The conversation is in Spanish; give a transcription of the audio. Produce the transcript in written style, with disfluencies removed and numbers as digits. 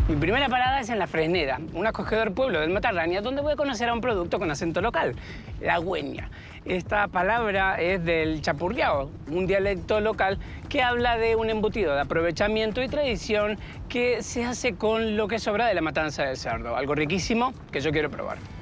Mi primera parada es en La Fresneda, un acogedor pueblo del Matarrania, donde voy a conocer a un producto con acento local, la güeña. Esta palabra es del chapurriao, un dialecto local que habla de un embutido de aprovechamiento y tradición que se hace con lo que sobra de la matanza del cerdo. Algo riquísimo que yo quiero probar.